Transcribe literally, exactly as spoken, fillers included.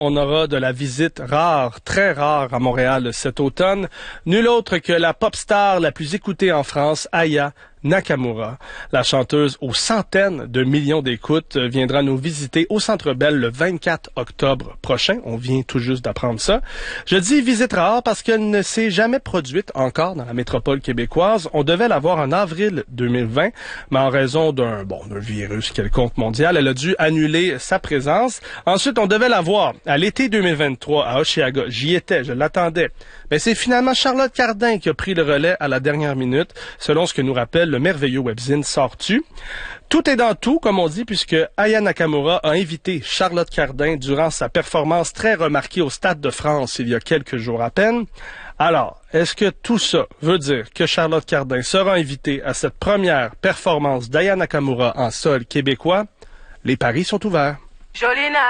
On aura de la visite rare, très rare à Montréal cet automne. Nul autre que la pop star la plus écoutée en France, Aya Nakamura. La chanteuse aux centaines de millions d'écoutes viendra nous visiter au Centre Bell le vingt-quatre octobre prochain. On vient tout juste d'apprendre ça. Je dis visite rare parce qu'elle ne s'est jamais produite encore dans la métropole québécoise. On devait la voir en avril deux mille vingt, mais en raison d'un bon d'un virus quelconque mondial, elle a dû annuler sa présence. Ensuite, on devait la voir à l'été deux mille vingt-trois à Oshéaga. J'y étais, je l'attendais. Mais c'est finalement Charlotte Cardin qui a pris le relais à la dernière minute, selon ce que nous rappelle le merveilleux webzine Sors-tu. Tout est dans tout, comme on dit, puisque Aya Nakamura a invité Charlotte Cardin durant sa performance très remarquée au Stade de France il y a quelques jours à peine. Alors, est-ce que tout ça veut dire que Charlotte Cardin sera invitée à cette première performance d'Aya Nakamura en sol québécois? Les paris sont ouverts. Jolie